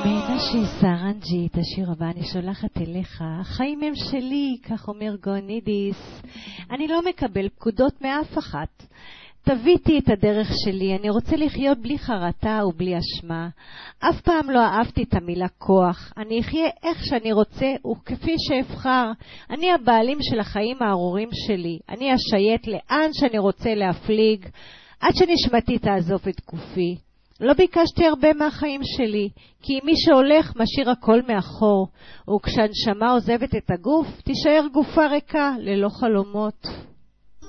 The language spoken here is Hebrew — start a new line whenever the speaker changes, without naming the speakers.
מנשה סרנג'י, את השיר הבא אני שולחת אליך. החיים הם שלי, כך אומר גאונידיס. אני לא מקבל פקודות מאף אחת. תביתי את הדרך שלי, אני רוצה לחיות בלי חרטה ובלי אשמה. אף פעם לא אהבתי את המילה כוח. אני אחיה איך שאני רוצה וכפי שאבחר. אני הבעלים של החיים הארורים שלי. אני אשייט לאן שאני רוצה להפליג, עד שנשמתי תעזוב את גופי. לא ביקשתי הרבה מהחיים שלי, כי מי שהולך משאיר הכל מאחור, וכשהנשמה עוזבת את הגוף, תישאר גופה ריקה ללא חלומות.